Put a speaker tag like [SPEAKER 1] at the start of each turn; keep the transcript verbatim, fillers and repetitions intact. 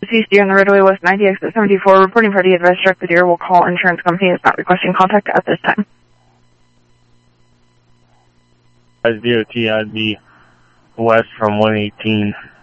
[SPEAKER 1] deceased deer on the roadway West ninety, exit seventy-four. Reporting party advised struck the deer. Will call insurance company. Is not requesting contact at this time.
[SPEAKER 2] As D O T, I'd be west from one eighteen.